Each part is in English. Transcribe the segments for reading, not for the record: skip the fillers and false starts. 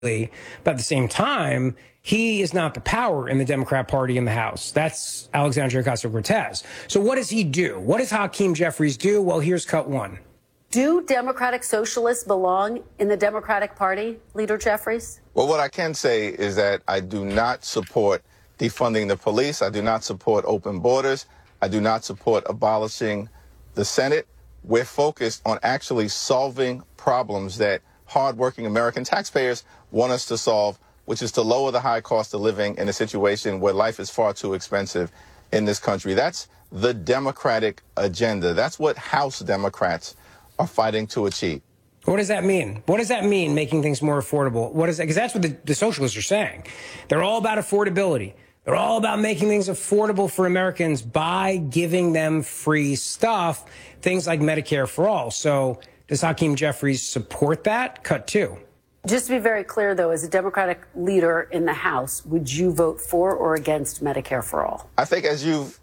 But at the same time, he is not the power in the Democrat Party in the House. That's Alexandria Ocasio-Cortez. So what does he do? What does Hakeem Jeffries do? Well, here's cut one. Do Democratic Socialists belong in the Democratic Party, Leader Jeffries? Well, what I can say is that I do not support defunding the police. I do not support open borders. I do not support abolishing the Senate. We're focused on actually solving problems that hardworking American taxpayers want us to solve, which is to lower the high cost of living in a situation where life is far too expensive in this country. That's the Democratic agenda. That's what House Democrats are fighting to achieve. What does that mean? What does that mean, making things more affordable? What is that? Because that's what the socialists are saying. They're all about affordability. They're all about making things affordable for Americans by giving them free stuff, things like Medicare for all. So does Hakeem Jeffries support that? Cut two. Just to be very clear, though, as a Democratic leader in the House, would you vote for or against Medicare for all? I think, as you've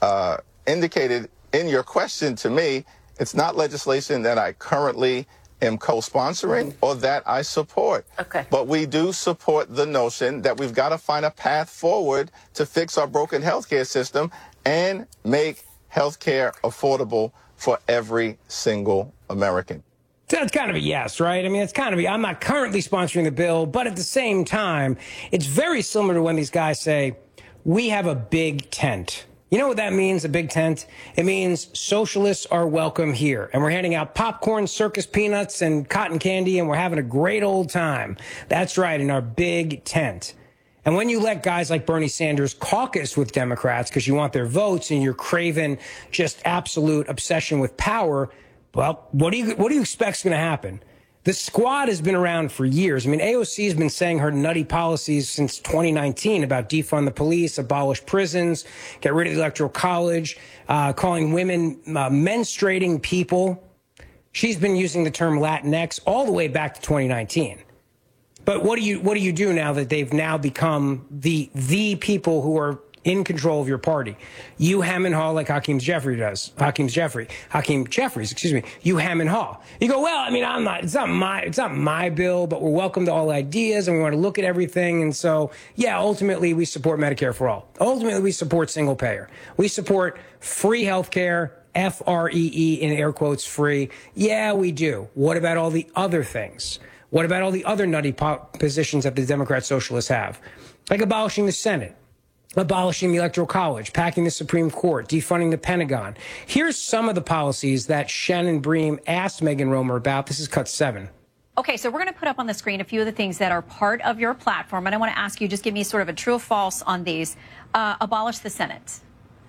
indicated in your question to me, it's not legislation that I currently am co-sponsoring or that I support. Okay. But we do support the notion that we've got to find a path forward to fix our broken healthcare system and make healthcare affordable for every single American. That's kind of a yes, right? I mean, it's kind of I'm not currently sponsoring the bill, but at the same time, it's very similar to when these guys say, we have a big tent. You know what that means, a big tent? It means socialists are welcome here. And we're handing out popcorn, circus peanuts, and cotton candy, and we're having a great old time. That's right, in our big tent. And when you let guys like Bernie Sanders caucus with Democrats because you want their votes and you're craving just absolute obsession with power, well, what do you expect is going to happen? The squad has been around for years. I mean, AOC has been saying her nutty policies since 2019 about defund the police, abolish prisons, get rid of the Electoral College, calling women menstruating people. She's been using the term Latinx all the way back to 2019. But what do you do now that they've now become the people who are in control of your party? You hem and haw like Hakeem Jeffries does. Hakeem Jeffries, excuse me. You hem and haw. You go, well, I mean, it's not my bill, but we're welcome to all ideas and we want to look at everything. And so, yeah, ultimately we support Medicare for all. Ultimately we support single payer. We support free healthcare, F-R-E-E in air quotes free. Yeah, we do. What about all the other things? What about all the other nutty positions that the Democrat socialists have? Like abolishing the Senate, abolishing the Electoral College, packing the Supreme Court, defunding the Pentagon. Here's some of the policies that Shannon Bream asked Megan Romer about. This is cut 7. Okay, so we're going to put up on the screen a few of the things that are part of your platform. And I want to ask you, just give me sort of a true or false on these. Abolish the Senate.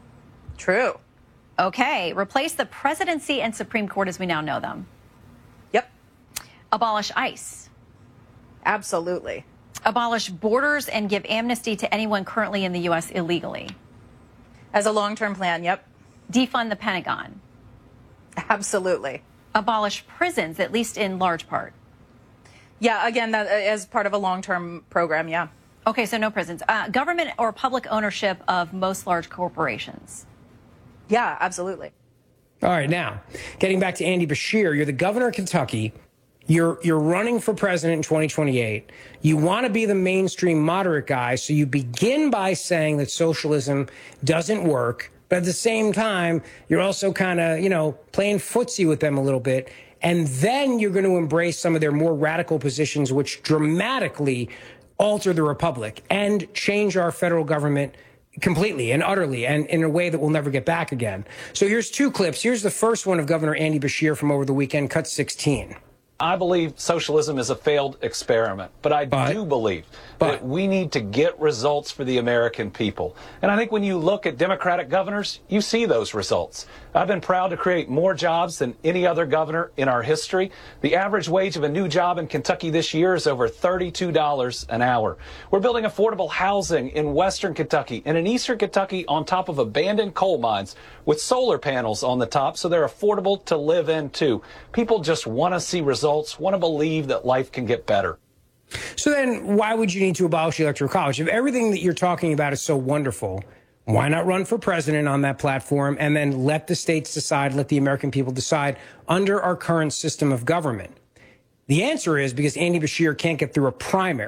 True. Okay, replace the presidency and Supreme Court as we now know them. Yep. Abolish ICE. Absolutely. Abolish borders and give amnesty to anyone currently in the U.S. illegally. As a long-term plan, yep. Defund the Pentagon. Absolutely. Abolish prisons, at least in large part. Yeah, again, that as part of a long-term program, yeah. Okay, so no prisons. Government or public ownership of most large corporations. Yeah, absolutely. All right, now, getting back to Andy Beshear, you're the governor of Kentucky. You're running for president in 2028. You want to be the mainstream moderate guy, so you begin by saying that socialism doesn't work, but at the same time, you're also kind of, playing footsie with them a little bit. And then you're going to embrace some of their more radical positions, which dramatically alter the republic and change our federal government completely and utterly and in a way that we'll never get back again. So here's 2 clips. Here's the first one of Governor Andy Beshear from over the weekend, cut 16. I believe socialism is a failed experiment, but I do believe that we need to get results for the American people. And I think when you look at Democratic governors, you see those results. I've been proud to create more jobs than any other governor in our history. The average wage of a new job in Kentucky this year is over $32 an hour. We're building affordable housing in western Kentucky and in eastern Kentucky on top of abandoned coal mines with solar panels on the top so they're affordable to live in too. People just want to see results, want to believe that life can get better. So then why would you need to abolish the Electoral College? If everything that you're talking about is so wonderful, why not run for president on that platform and then let the states decide, let the American people decide under our current system of government? The answer is because Andy Beshear can't get through a primary.